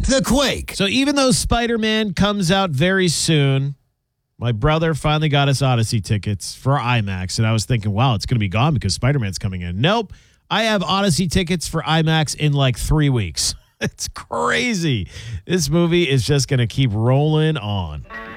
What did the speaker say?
The Quake. So even though Spider-Man comes out very soon, my brother finally got us Odyssey tickets for IMAX, and I was thinking, wow, it's going to be gone because Spider-Man's coming in. Nope. I have Odyssey tickets for IMAX in like 3 weeks. It's crazy. This movie is just going to keep rolling on.